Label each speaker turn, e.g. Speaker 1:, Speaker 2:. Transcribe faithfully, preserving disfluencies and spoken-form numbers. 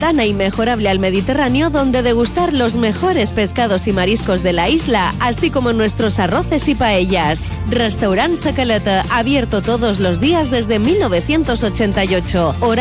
Speaker 1: Tan inmejorable al Mediterráneo, donde degustar los mejores pescados y mariscos de la isla, así como nuestros arroces y paellas. Restaurant Sa Caleta, abierto todos los días desde mil novecientos ochenta y ocho. Horario